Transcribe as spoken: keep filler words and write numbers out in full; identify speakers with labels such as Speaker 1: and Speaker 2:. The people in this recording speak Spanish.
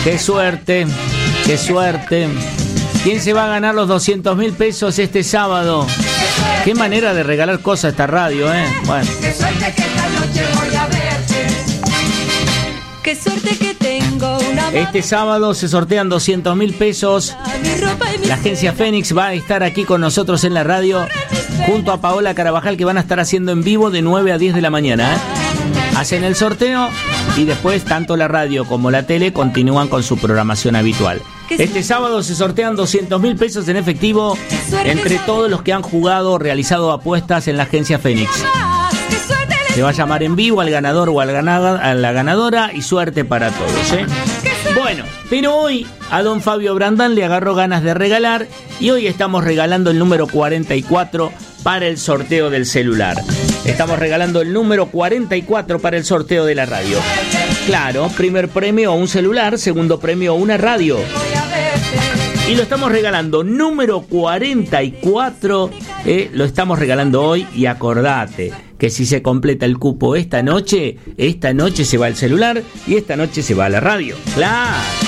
Speaker 1: Qué suerte, qué suerte. ¿Quién se va a ganar los doscientos mil pesos este sábado? Qué manera de regalar cosas esta radio, ¿eh? Bueno.
Speaker 2: Qué suerte que esta noche voy a verte. Qué suerte que tengo una...
Speaker 1: Este sábado se sortean doscientos mil pesos. La agencia Fénix va a estar aquí con nosotros en la radio junto a Paola Carabajal, que van a estar haciendo en vivo de nueve a diez de la mañana, ¿eh? Hacen el sorteo y después tanto la radio como la tele continúan con su programación habitual. Este sábado se sortean doscientos mil pesos en efectivo entre todos los que han jugado o realizado apuestas en la agencia Fénix. Se va a llamar en vivo al ganador o al ganada, a la ganadora, y suerte para todos, ¿eh? Bueno, pero hoy a don Fabio Brandán le agarró ganas de regalar y hoy estamos regalando el número cuarenta y cuatro para el sorteo del celular. Estamos regalando el número cuarenta y cuatro para el sorteo de la radio. Claro, primer premio un celular, segundo premio una radio. Y lo estamos regalando, número cuarenta y cuatro, eh, lo estamos regalando hoy. Y acordate que si se completa el cupo esta noche, esta noche se va el celular y esta noche se va la radio. ¡Claro!